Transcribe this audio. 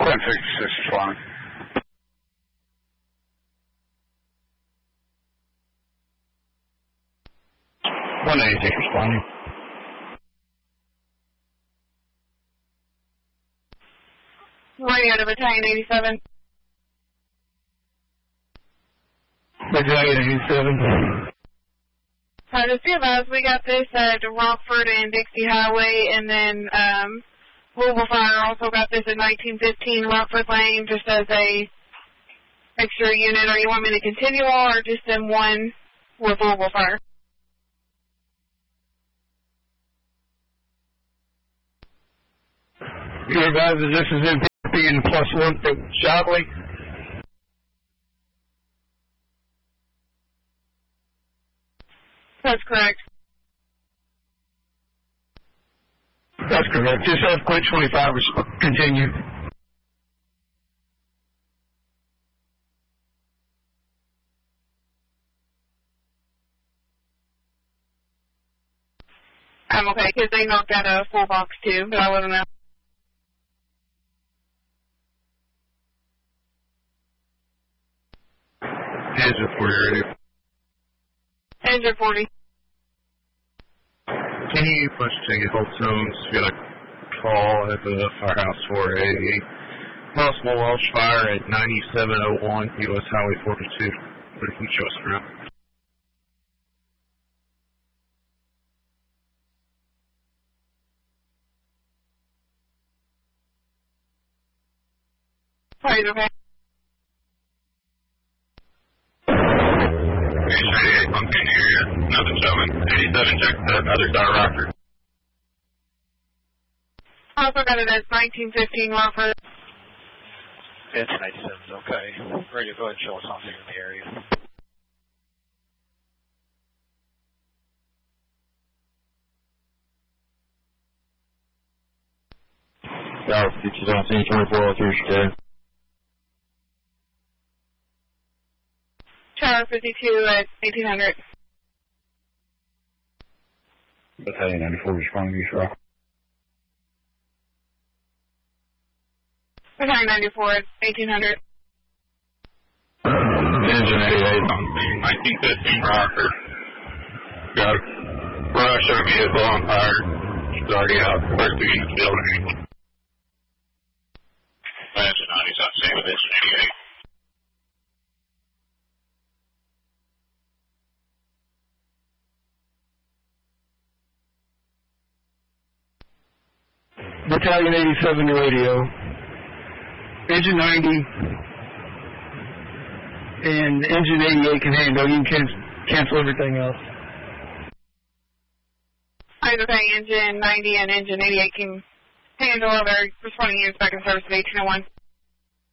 1066 responding. 186 responding. Radio to Battalion 87. Battalion 87. Just be advised, we got this at Rockford and Dixie Highway, and then Louisville Fire also got this at 1915 Rockford Lane, just as a extra unit. Or you want me to continue on, or just send one with Louisville Fire? Be advised that this is in being +1 for Shockley. That's correct. That's correct. Just have Quint 25 continue. I'm okay, because they knocked out a full box too, but I wasn't know. Engine 40 ready. Engine 40. Can you push ticket hold zones? Got a call at the firehouse for a possible Welsh fire at 9701 US Highway 42. But if you show us around. Sorry, okay. 88, pumpkin area, nothing showing. 87, check that other star rocker. Also got it as 1915 Rockford. It's 97, okay. Ready to go ahead and show us something in the area. South 67, 2403, Chicago. Tower 52 at 1800. Battalion 94 responding to East Rock. Battalion 94 at 1800. Engine 88 on scene, 1915 rocker. Got a rush of a vehicle on fire. It's already out. First begin the building. Engine 90's on scene with engine 88. Battalion 87 to radio. Engine 90 and Engine 88 can handle. You can cancel everything else. Either way, Engine 90 and Engine 88 can handle other responding units back in service at 1801.